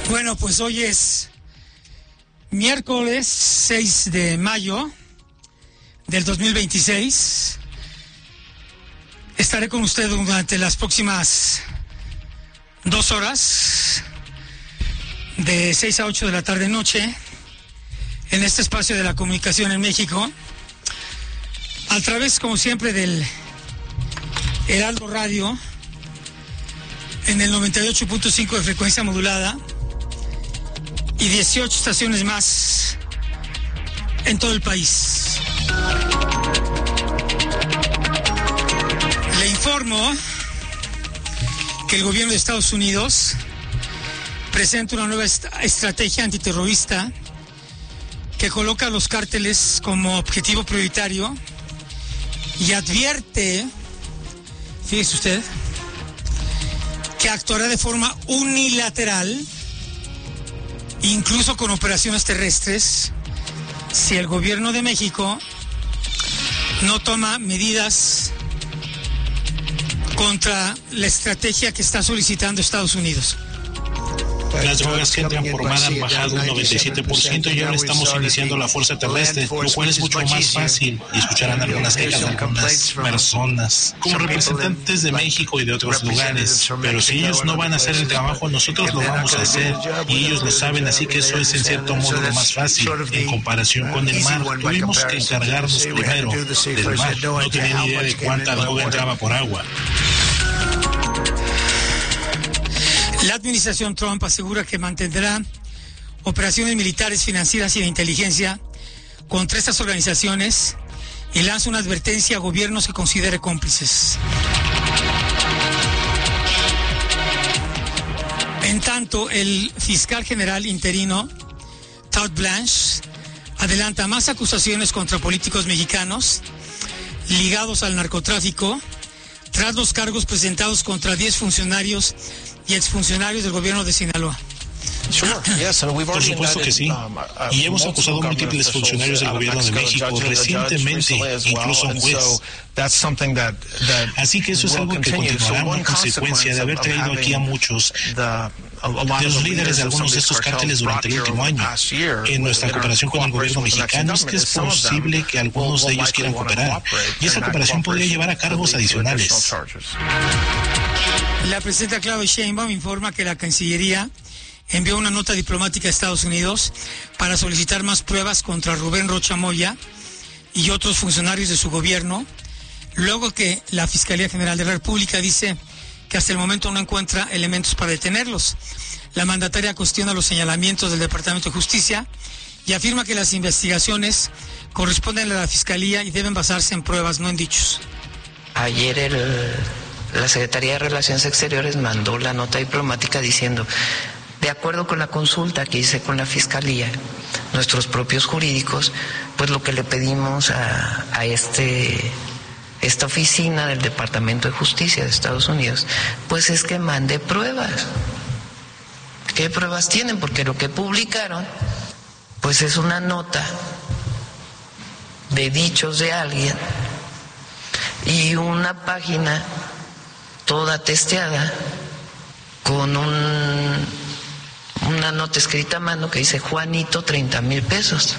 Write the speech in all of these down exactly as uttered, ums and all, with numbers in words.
Bueno, pues hoy es miércoles seis de mayo del dos mil veintiséis. Estaré con usted durante las próximas dos horas, de seis a ocho de la tarde noche, en este espacio de la comunicación en México, a través, como siempre, del Heraldo Radio, en el noventa y ocho punto cinco de frecuencia modulada, y dieciocho estaciones más en todo el país. Le informo que el gobierno de Estados Unidos presenta una nueva est- estrategia antiterrorista que coloca a los cárteles como objetivo prioritario y advierte, fíjese usted, que actuará de forma unilateral, incluso con operaciones terrestres, si el gobierno de México no toma medidas contra la estrategia que está solicitando Estados Unidos. Las drogas que entran por mar han bajado un noventa y siete por ciento y ahora estamos iniciando la fuerza terrestre, lo cual es mucho más fácil, y escucharán algunas quejas de algunas personas, como representantes de México y de otros lugares, pero si ellos no van a hacer el trabajo, nosotros lo vamos a hacer, y ellos lo saben, así que eso es en cierto modo lo más fácil, en comparación con el mar. Tuvimos que encargarnos primero del mar, no tenía ni idea de cuánta droga entraba por agua. La administración Trump asegura que mantendrá operaciones militares, financieras y de inteligencia contra estas organizaciones y lanza una advertencia a gobiernos que considere cómplices. En tanto, el fiscal general interino, Todd Blanche, adelanta más acusaciones contra políticos mexicanos ligados al narcotráfico tras los cargos presentados contra diez funcionarios y exfuncionarios del gobierno de Sinaloa. Por supuesto que sí. Y hemos acusado a múltiples funcionarios del gobierno de México recientemente, incluso un juez. Así que eso es algo que continuará como consecuencia de haber traído aquí a muchos de los líderes de algunos de estos cárteles durante el último año. En nuestra cooperación con el gobierno mexicano es que es posible que algunos de ellos quieran cooperar, y esa cooperación podría llevar a cargos adicionales. La presidenta Claudia Sheinbaum informa que la Cancillería envió una nota diplomática a Estados Unidos para solicitar más pruebas contra Rubén Rocha Moya y otros funcionarios de su gobierno, luego que la Fiscalía General de la República dice que hasta el momento no encuentra elementos para detenerlos. La mandataria cuestiona los señalamientos del Departamento de Justicia y afirma que las investigaciones corresponden a la Fiscalía y deben basarse en pruebas, no en dichos. Ayer el, la Secretaría de Relaciones Exteriores mandó la nota diplomática diciendo: de acuerdo con la consulta que hice con la Fiscalía, nuestros propios jurídicos, pues lo que le pedimos a, a este, esta oficina del Departamento de Justicia de Estados Unidos, pues es que mande pruebas. ¿Qué pruebas tienen? Porque lo que publicaron, pues es una nota de dichos de alguien y una página toda testeada con un... una nota escrita a mano que dice Juanito, treinta mil pesos.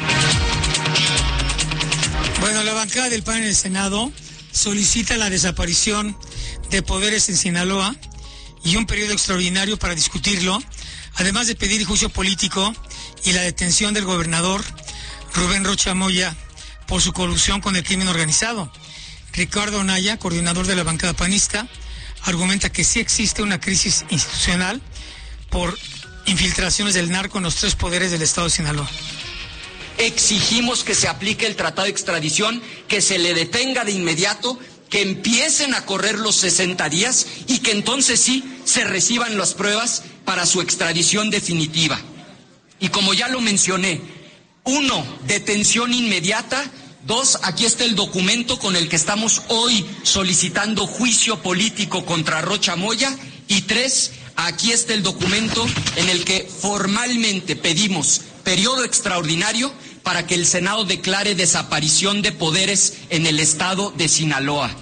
Bueno, la bancada del P A N en el Senado solicita la desaparición de poderes en Sinaloa y un periodo extraordinario para discutirlo, además de pedir juicio político y la detención del gobernador Rubén Rocha Moya por su colusión con el crimen organizado. Ricardo Anaya, coordinador de la bancada panista, argumenta que sí existe una crisis institucional por infiltraciones del narco en los tres poderes del estado de Sinaloa. Exigimos que se aplique el tratado de extradición, que se le detenga de inmediato, que empiecen a correr los sesenta días y que entonces sí se reciban las pruebas para su extradición definitiva. Y como ya lo mencioné, uno, detención inmediata. Dos, aquí está el documento con el que estamos hoy solicitando juicio político contra Rocha Moya. Y tres, aquí está el documento en el que formalmente pedimos periodo extraordinario para que el Senado declare desaparición de poderes en el estado de Sinaloa.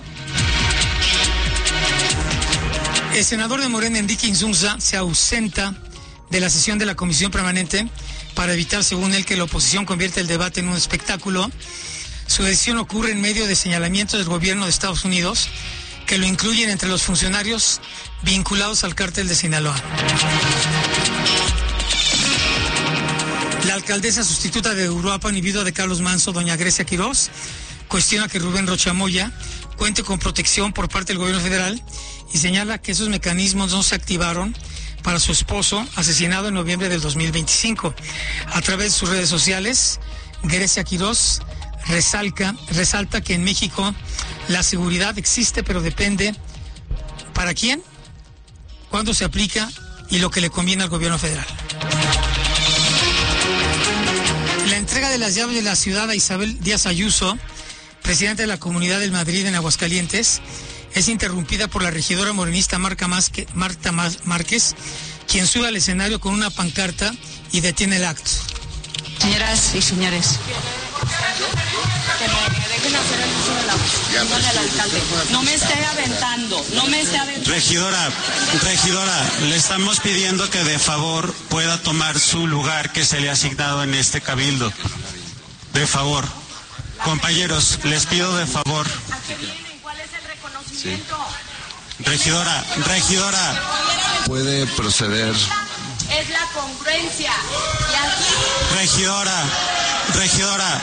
El senador de Morena, Enrique Insunza, se ausenta de la sesión de la Comisión Permanente para evitar, según él, que la oposición convierta el debate en un espectáculo. Su decisión ocurre en medio de señalamientos del gobierno de Estados Unidos que lo incluyen entre los funcionarios vinculados al cártel de Sinaloa. La alcaldesa sustituta de Uruapan y viuda de Carlos Manso, doña Grecia Quirós, cuestiona que Rubén Rocha Moya cuente con protección por parte del gobierno federal y señala que esos mecanismos no se activaron para su esposo, asesinado en noviembre del dos mil veinticinco. A través de sus redes sociales, Grecia Quirós resalta, resalta que en México la seguridad existe, pero depende para quién, cuándo se aplica y lo que le conviene al gobierno federal. La entrega de las llaves de la ciudad a Isabel Díaz Ayuso, presidenta de la Comunidad del Madrid en Aguascalientes, es interrumpida por la regidora morenista Marta Márquez, quien sube al escenario con una pancarta y detiene el acto. Señoras y señores, que me dejen hacer el uso de la voz del alcalde. No me esté aventando, no me esté aventando. Regidora, regidora, le estamos pidiendo que de favor pueda tomar su lugar que se le ha asignado en este cabildo. De favor. Compañeros, les pido de favor. ¿A qué vienen? ¿Cuál es el reconocimiento? Sí. Regidora, regidora. Puede proceder. Es la congruencia. Y aquí... Regidora, regidora.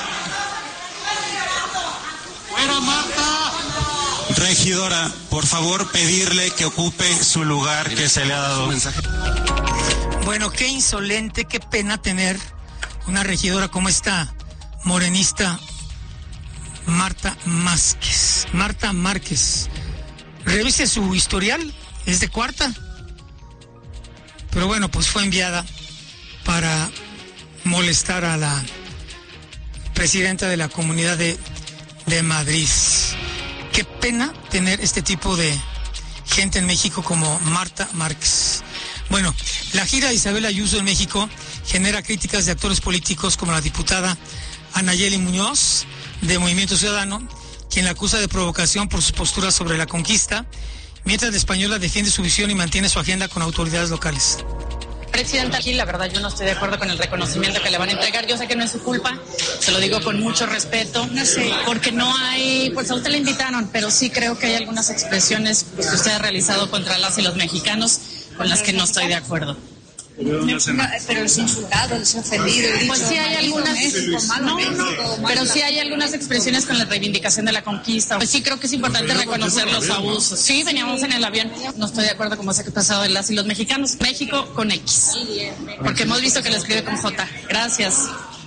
¡Fuera, Marta! Regidora, por favor pedirle que ocupe su lugar que se le ha dado. Bueno, qué insolente, qué pena tener una regidora como esta morenista Marta Márquez. Marta Márquez. Revise su historial, es de cuarta. Pero bueno, pues fue enviada para molestar a la presidenta de la Comunidad de, de Madrid. Qué pena tener este tipo de gente en México como Marta Márquez. Bueno, la gira de Isabel Ayuso en México genera críticas de actores políticos como la diputada Anayeli Muñoz, de Movimiento Ciudadano, quien la acusa de provocación por sus posturas sobre la conquista, mientras la española defiende su visión y mantiene su agenda con autoridades locales. Presidenta, aquí la verdad yo no estoy de acuerdo con el reconocimiento que le van a entregar. Yo sé que no es su culpa, se lo digo con mucho respeto, no sé, porque no hay, pues a usted le invitaron, pero sí creo que hay algunas expresiones pues, que usted ha realizado contra las y los mexicanos con las que no estoy de acuerdo. No, pero es insultado, es ofendido. Pues sí hay algunas, no, no, pero sí hay algunas expresiones con la reivindicación de la conquista. Pues sí creo que es importante reconocer los abusos. Sí, veníamos en el avión, no estoy de acuerdo con lo que ha pasado de las y los mexicanos. México con X, porque hemos visto que lo escribe con J. Gracias.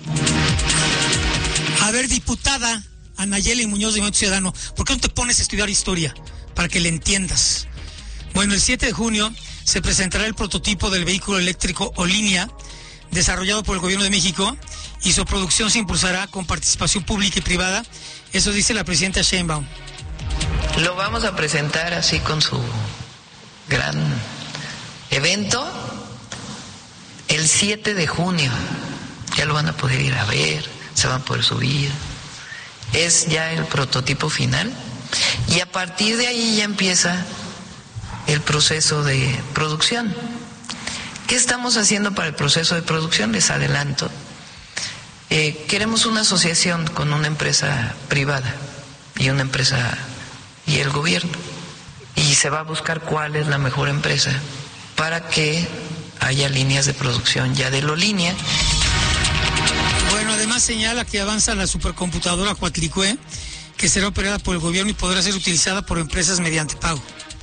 A ver, diputada Anayeli Muñoz de Movimiento Ciudadano, ¿por qué no te pones a estudiar historia? Para que le entiendas. Bueno, el siete de junio se presentará el prototipo del vehículo eléctrico Olinia, desarrollado por el Gobierno de México, y su producción se impulsará con participación pública y privada. Eso dice la presidenta Sheinbaum. Lo vamos a presentar así con su gran evento el siete de junio. Ya lo van a poder ir a ver, se van a poder subir. Es ya el prototipo final y a partir de ahí ya empieza el proceso de producción. ¿Qué estamos haciendo para el proceso de producción? Les adelanto. Eh, queremos una asociación con una empresa privada y una empresa y el gobierno. Y se va a buscar cuál es la mejor empresa para que haya líneas de producción ya de Olinia. Bueno, además señala que avanza la supercomputadora Coatlicue, que será operada por el gobierno y podrá ser utilizada por empresas mediante pago.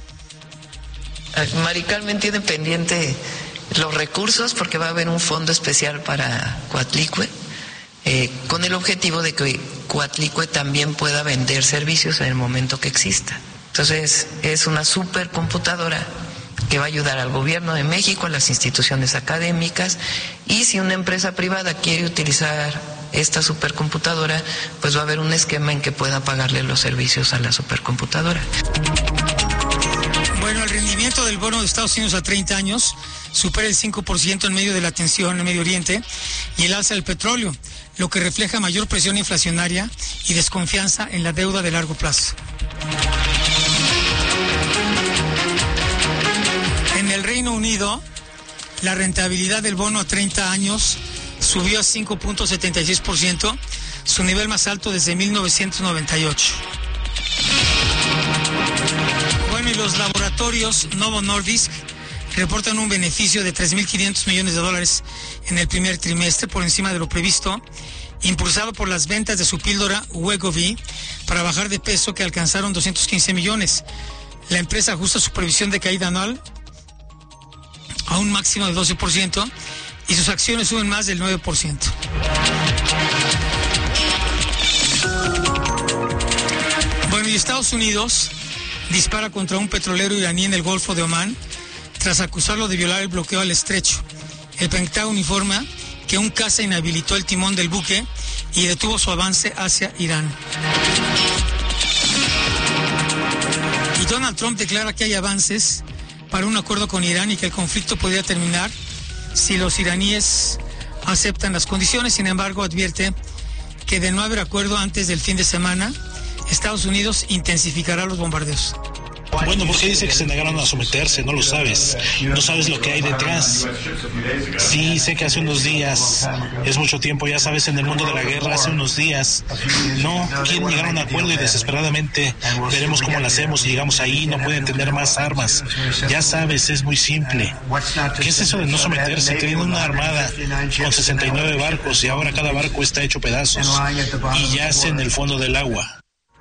Mari Carmen tiene pendiente los recursos porque va a haber un fondo especial para Coatlicue, eh, con el objetivo de que Coatlicue también pueda vender servicios en el momento que exista. Entonces es una supercomputadora que va a ayudar al gobierno de México, a las instituciones académicas, y si una empresa privada quiere utilizar esta supercomputadora, pues va a haber un esquema en que pueda pagarle los servicios a la supercomputadora. Bueno, el rendimiento del bono de Estados Unidos a treinta años supera el cinco por ciento en medio de la tensión en Medio Oriente y el alza del petróleo, lo que refleja mayor presión inflacionaria y desconfianza en la deuda de largo plazo. En el Reino Unido, La rentabilidad del bono a treinta años subió a cinco punto setenta y seis por ciento, su nivel más alto desde mil novecientos noventa y ocho. Bueno, y los laboratorios Novo Nordisk reportan un beneficio de tres mil quinientos millones de dólares en el primer trimestre, por encima de lo previsto, impulsado por las ventas de su píldora Wegovy para bajar de peso, que alcanzaron doscientos quince millones. La empresa ajusta su previsión de caída anual a un máximo de doce por ciento y sus acciones suben más del nueve por ciento. Bueno, y Estados Unidos dispara contra un petrolero iraní en el Golfo de Omán tras acusarlo de violar el bloqueo al estrecho. El Pentágono informa que un caza inhabilitó el timón del buque y detuvo su avance hacia Irán. Y Donald Trump declara que hay avances para un acuerdo con Irán y que el conflicto podría terminar si los iraníes aceptan las condiciones. Sin embargo, advierte que de no haber acuerdo antes del fin de semana, Estados Unidos intensificará los bombardeos. Bueno, ¿por qué dice que se negaron a someterse? No lo sabes. No sabes lo que hay detrás. Sí, sé que hace unos días, es mucho tiempo, ya sabes, en el mundo de la guerra, hace unos días, no quieren llegar a un acuerdo y desesperadamente veremos cómo lo hacemos. Si llegamos ahí, no pueden tener más armas. Ya sabes, es muy simple. ¿Qué es eso de no someterse? Tienen una armada con sesenta y nueve barcos y ahora cada barco está hecho pedazos y yace en el fondo del agua.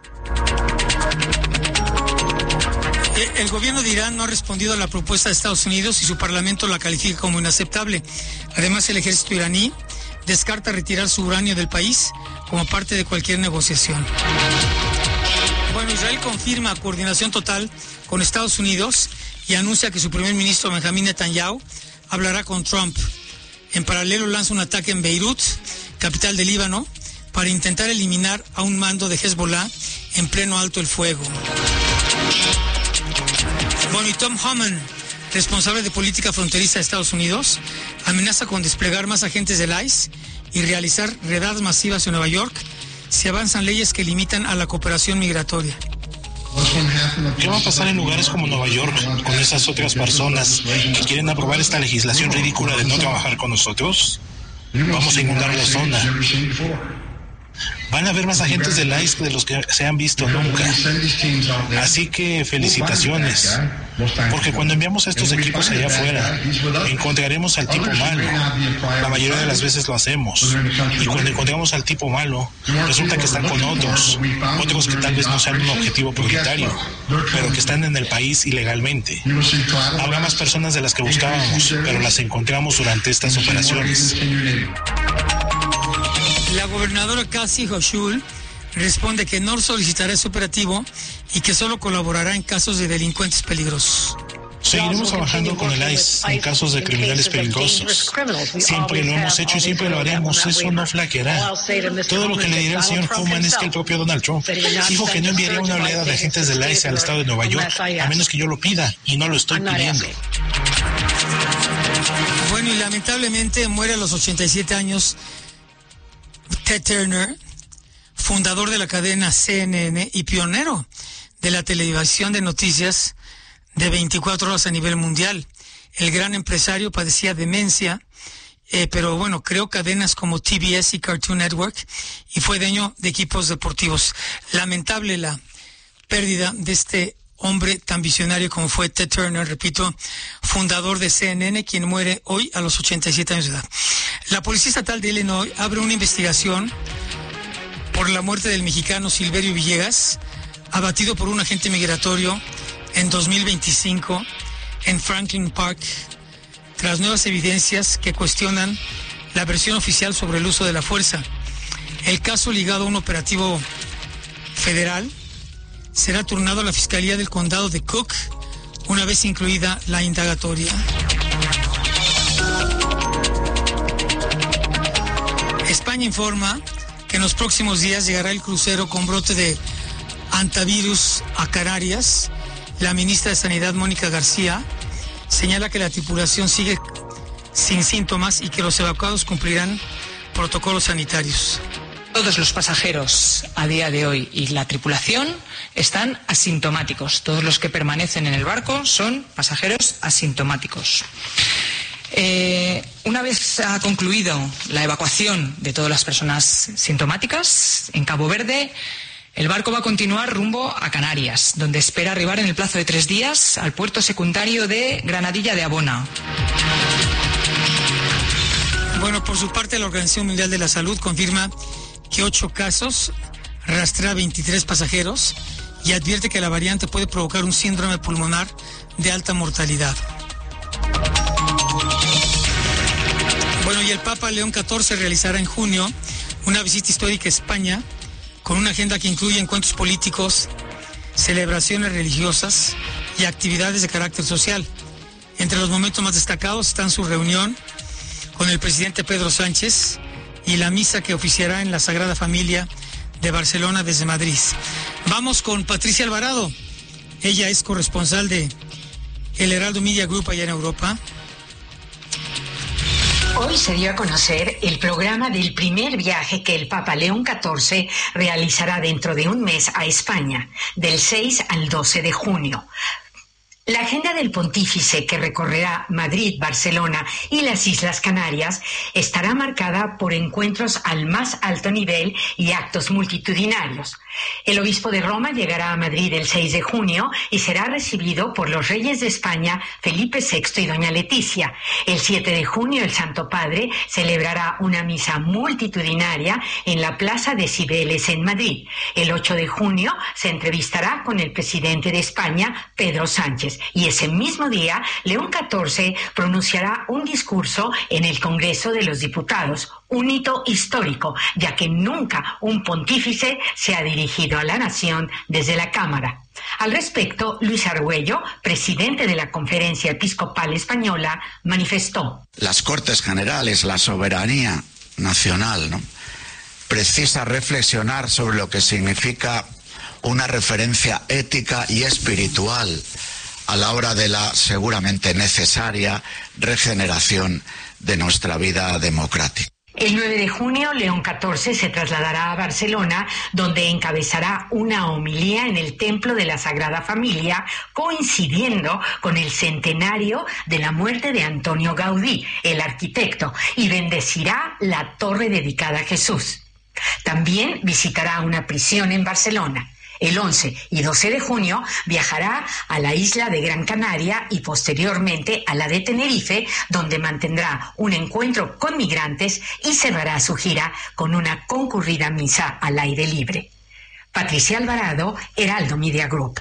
El gobierno de Irán no ha respondido a la propuesta de Estados Unidos y su parlamento la califica como inaceptable. Además, el ejército iraní descarta retirar su uranio del país como parte de cualquier negociación. Bueno, Israel confirma coordinación total con Estados Unidos y anuncia que su primer ministro Benjamín Netanyahu hablará con Trump. En paralelo, lanza un ataque en Beirut, capital de Líbano, para intentar eliminar a un mando de Hezbollah en pleno alto el fuego. Bueno, y Tom Homan, responsable de política fronteriza de Estados Unidos, amenaza con desplegar más agentes del I C E y realizar redadas masivas en Nueva York si avanzan leyes que limitan a la cooperación migratoria. ¿Qué va a pasar en lugares como Nueva York con esas otras personas que quieren aprobar esta legislación ridícula de no trabajar con nosotros? Vamos a inundar la zona. Van a haber más agentes del I C E de los que se han visto nunca. Así que felicitaciones, porque cuando enviamos estos equipos allá afuera, encontraremos al tipo malo. La mayoría de las veces lo hacemos. Y cuando encontramos al tipo malo, resulta que están con otros, otros que tal vez no sean un objetivo prioritario, pero que están en el país ilegalmente. Habrá más personas de las que buscábamos, pero las encontramos durante estas operaciones. La gobernadora Cassie Hochul responde que no solicitará ese operativo y que solo colaborará en casos de delincuentes peligrosos. Seguiremos trabajando con el I C E en casos de criminales peligrosos. Siempre lo hemos hecho y siempre lo haremos. Eso no flaqueará. Todo lo que le diré al señor Homan es que el propio Donald Trump dijo que no enviaría una oleada de agentes del I C E al estado de Nueva York, a menos que yo lo pida, y no lo estoy pidiendo. Bueno, y lamentablemente muere a los ochenta y siete años Ted Turner, fundador de la cadena C N N y pionero de la televisión de noticias de veinticuatro horas a nivel mundial. El gran empresario padecía demencia, eh, pero bueno, creó cadenas como T B S y Cartoon Network y fue dueño de equipos deportivos. Lamentable la pérdida de este hombre tan visionario como fue Ted Turner, repito, fundador de C N N, quien muere hoy a los ochenta y siete años de edad. La Policía Estatal de Illinois abre una investigación por la muerte del mexicano Silverio Villegas, abatido por un agente migratorio en dos mil veinticinco en Franklin Park, tras nuevas evidencias que cuestionan la versión oficial sobre el uso de la fuerza. El caso, ligado a un operativo federal, será turnado a la Fiscalía del Condado de Cook, una vez incluida la indagatoria. España informa que en los próximos días llegará el crucero con brote de antivirus a Canarias. La ministra de Sanidad, Mónica García, señala que la tripulación sigue sin síntomas y que los evacuados cumplirán protocolos sanitarios. Todos los pasajeros a día de hoy y la tripulación están asintomáticos. Todos los que permanecen en el barco son pasajeros asintomáticos. Eh, una vez ha concluido la evacuación de todas las personas sintomáticas en Cabo Verde, el barco va a continuar rumbo a Canarias, donde espera arribar en el plazo de tres días al puerto secundario de Granadilla de Abona. Bueno, por su parte, la Organización Mundial de la Salud confirma que ocho casos, arrastra veintitrés pasajeros y advierte que la variante puede provocar un síndrome pulmonar de alta mortalidad. Bueno, y el Papa León catorce realizará en junio una visita histórica a España con una agenda que incluye encuentros políticos, celebraciones religiosas y actividades de carácter social. Entre los momentos más destacados están su reunión con el presidente Pedro Sánchez y la misa que oficiará en la Sagrada Familia de Barcelona desde Madrid. Vamos con Patricia Alvarado. Ella es corresponsal de El Heraldo Media Group allá en Europa. Hoy se dio a conocer el programa del primer viaje que el Papa León catorce realizará dentro de un mes a España, del seis al doce de junio. La agenda del pontífice, que recorrerá Madrid, Barcelona y las Islas Canarias, estará marcada por encuentros al más alto nivel y actos multitudinarios. El obispo de Roma llegará a Madrid el seis de junio y será recibido por los reyes de España, Felipe sexto y doña Leticia. El siete de junio el Santo Padre celebrará una misa multitudinaria en la Plaza de Cibeles en Madrid. El ocho de junio se entrevistará con el presidente de España, Pedro Sánchez. Y ese mismo día, León catorce pronunciará un discurso en el Congreso de los Diputados, un hito histórico, ya que nunca un pontífice se ha dirigido a la nación desde la Cámara. Al respecto, Luis Argüello, presidente de la Conferencia Episcopal Española, manifestó: Las Cortes Generales, la soberanía nacional, ¿no?, precisa reflexionar sobre lo que significa una referencia ética y espiritual a la hora de la seguramente necesaria regeneración de nuestra vida democrática. El nueve de junio, León catorce se trasladará a Barcelona, donde encabezará una homilía en el Templo de la Sagrada Familia, coincidiendo con el centenario de la muerte de Antonio Gaudí, el arquitecto, y bendecirá la torre dedicada a Jesús. También visitará una prisión en Barcelona. El once y doce de junio viajará a la isla de Gran Canaria y posteriormente a la de Tenerife, donde mantendrá un encuentro con migrantes y cerrará su gira con una concurrida misa al aire libre. Patricia Alvarado, Heraldo Media Group.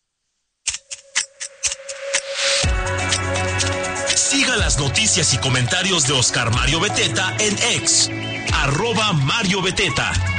Siga las noticias y comentarios de Oscar Mario Beteta en X, arroba Mario Beteta.